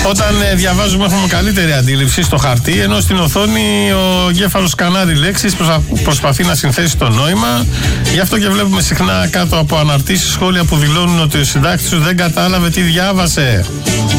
Όταν διαβάζουμε έχουμε καλύτερη αντίληψη στο χαρτί, ενώ στην οθόνη ο εγκέφαλος σκανάρει λέξεις, προσπαθεί να συνθέσει το νόημα. Γι' αυτό και βλέπουμε συχνά κάτω από αναρτήσεις σχόλια που δηλώνουν ότι ο συντάκτης του δεν κατάλαβε τι διάβασε.